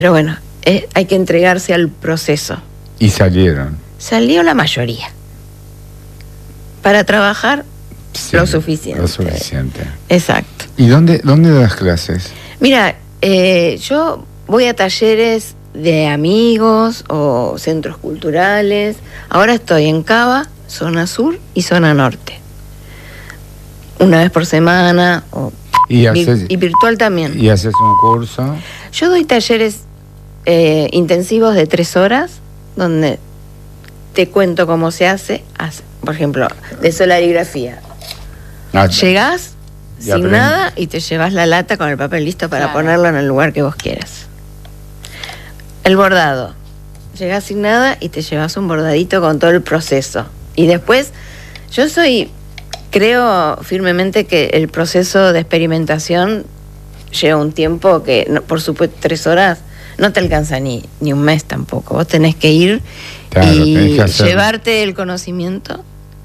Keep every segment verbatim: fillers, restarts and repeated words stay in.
Pero bueno, eh, hay que entregarse al proceso. Y salieron. Salió la mayoría. Para trabajar Sí, lo suficiente. Lo suficiente. Exacto. ¿Y dónde, dónde das clases? Mira, eh, yo voy a talleres de amigos o centros culturales. Ahora estoy en Cava, zona sur y zona norte. Una vez por semana o Y, vir- haces, y virtual también. y haces un curso. Yo doy talleres eh, intensivos de tres horas donde te cuento cómo se hace. hace- Por ejemplo, de solarigrafía. Ah, Llegás Y sin aprendí. nada y te llevas la lata con el papel listo para Claro. ponerlo en el lugar que vos quieras. El bordado. Llegás sin nada y te llevas un bordadito con todo el proceso. Y después, yo soy, creo firmemente que el proceso de experimentación lleva un tiempo que, no, por supuesto, tres horas no te alcanza ni, ni un mes tampoco. Vos tenés que ir Claro, y tenés que hacerlo. llevarte el conocimiento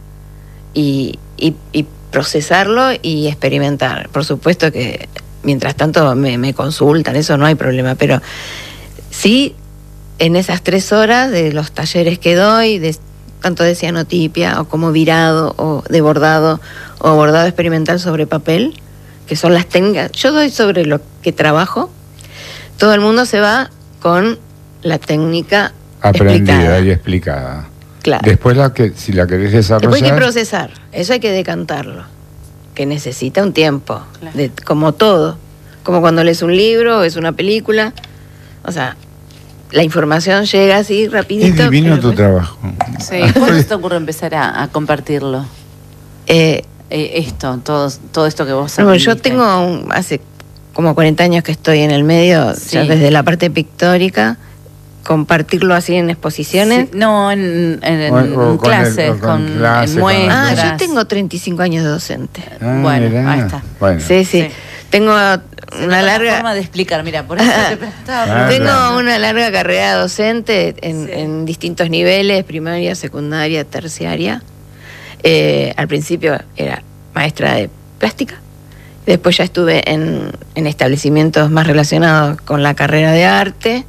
y, y, y procesarlo y experimentar. Por supuesto que mientras tanto me, me consultan, eso no hay problema, pero sí en esas tres horas de los talleres que doy, de, tanto de cianotipia o como virado o de bordado o bordado experimental sobre papel, que son las técnicas, yo doy sobre lo que trabajo, todo el mundo se va con la técnica Aprendida explicada. y explicada. Claro. Después, la que, si la querés Después hay que desarrollar, procesar, eso hay que decantarlo, que necesita un tiempo, Claro. de, como todo, como cuando lees un libro o es una película, o sea, la información llega así rapidito. es divino pero tu después- trabajo. Sí, ¿cuándo se te ocurre empezar a, a compartirlo? Eh, Eh, esto, todo, todo esto que vos bueno, yo aprendiste. tengo un- hace como cuarenta años que estoy en el medio, Sí. ya desde la parte pictórica, compartirlo así en exposiciones. Sí, no, en, en, O- o en con el- clases, o con con, clase, en con- Ah, muestras. yo tengo treinta y cinco años de docente. Ah, Bueno, mirá. ahí está. Bueno, Sí, sí, Sí. tengo Sí, una larga... forma de explicar, mira, por eso te preguntaba. Claro. porque- Tengo una larga carrera docente en, Sí. en distintos niveles, primaria, secundaria, terciaria. Eh, al principio era maestra de plástica, después ya estuve en, en establecimientos más relacionados con la carrera de arte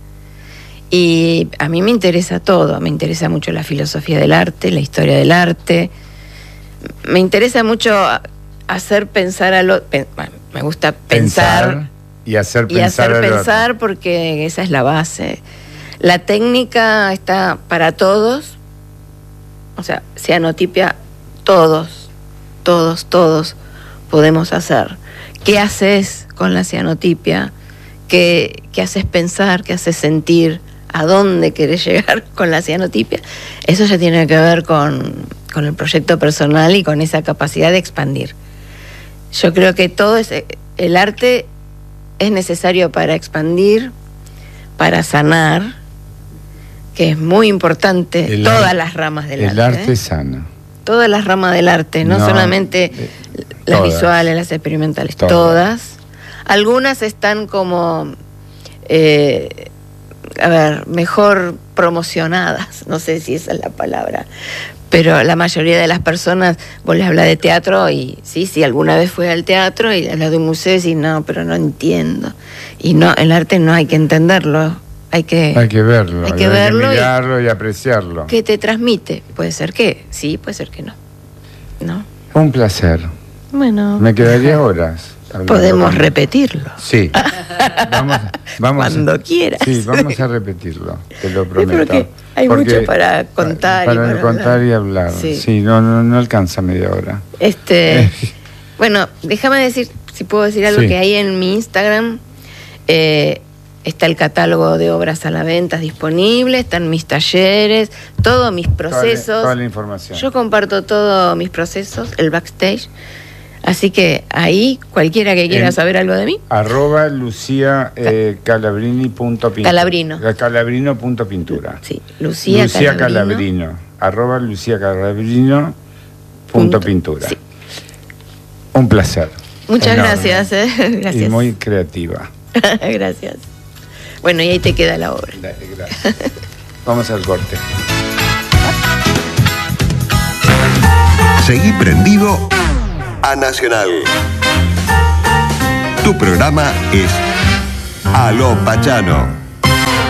y a mí me interesa todo, me interesa mucho la filosofía del arte, la historia del arte, me interesa mucho hacer pensar a lo... pen- bueno, me gusta pensar y hacer y pensar. hacer al otro. pensar porque esa es la base. La técnica está para todos, o sea, cianotipia, todos, todos, todos podemos hacer. ¿Qué haces con la cianotipia? ¿Qué, qué haces pensar? ¿Qué haces sentir? ¿A dónde querés llegar con la cianotipia? Eso ya tiene que ver con, con el proyecto personal y con esa capacidad de expandir. Yo creo que todo es, el arte es necesario para expandir, para sanar, que es muy importante, El todas ar- las ramas del El arte. arte ¿eh? sana. Todas las ramas del arte, no, No, solamente eh, las todas. visuales, las experimentales, Todas. todas. Algunas están como, eh, a ver, mejor promocionadas, no sé si esa es la palabra, pero la mayoría de las personas, vos les hablas de teatro y sí, sí, alguna vez fue al teatro y hablas de un museo y decís, no, pero no entiendo. Y no, el arte no hay que entenderlo, hay que... Hay que verlo, Hay y que verlo y- mirarlo y, apreciarlo. ¿Qué te transmite? Puede ser que sí, puede ser que no. ¿No? Un placer. Bueno, Me quedaría horas. hablando podemos con- repetirlo. Sí. Vamos, vamos Cuando a, quieras. Sí, vamos a repetirlo, te lo Sí, prometo. porque hay mucho para contar y Para, para contar hablar. y hablar. Sí, Sí. no, no, no alcanza media hora. Este, bueno, déjame decir, si puedo decir algo, Sí. que ahí en mi Instagram eh, está el catálogo de obras a la venta disponible, están mis talleres, todos mis Toda la- procesos. Toda la información. Yo comparto todos mis procesos, el backstage. Así que ahí, cualquiera que quiera En- saber algo de mí, Arroba Lucía eh, Calabrini punto pintura. Calabrino. Calabrino punto pintura. sí, Lucía, Lucía Calabrino. Calabrino. Arroba Lucía Calabrino punto Punto- pintura. sí. Un placer. Muchas Enorme. gracias, eh, gracias. Y muy creativa. Gracias. Bueno, y ahí te queda la obra. Dale, gracias. Vamos al corte. Seguí prendido a Nacional. Tu programa es A lo Pachano.